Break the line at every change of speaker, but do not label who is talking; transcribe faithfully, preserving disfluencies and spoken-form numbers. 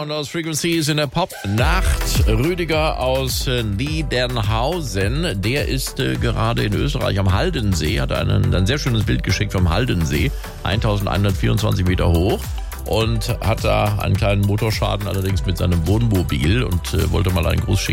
Sound aus Frequencies in der Pop-Nacht. Rüdiger aus äh, Niedernhausen, der ist äh, gerade in Österreich am Haldensee, hat einen, ein sehr schönes Bild geschickt vom Haldensee, eintausendeinhundertvierundzwanzig Meter hoch. Und hat da einen kleinen Motorschaden, allerdings mit seinem Wohnmobil, und äh, wollte mal einen Gruß schicken